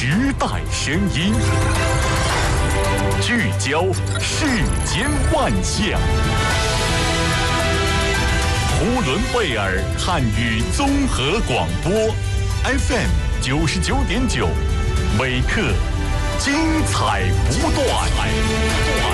时代声音，聚焦世间万象。呼伦贝尔汉语综合广播 FM99.9，每刻精彩不断。